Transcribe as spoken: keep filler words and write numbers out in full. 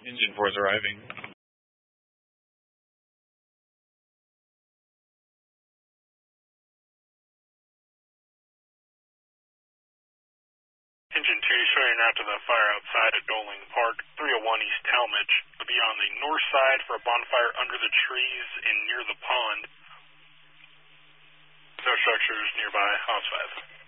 Engine four is arriving. Engine two showing out to the fire outside at Doling Park, three oh one East Talmadge. It'll be on the north side for a bonfire under the trees and near the pond. No structures nearby, House five.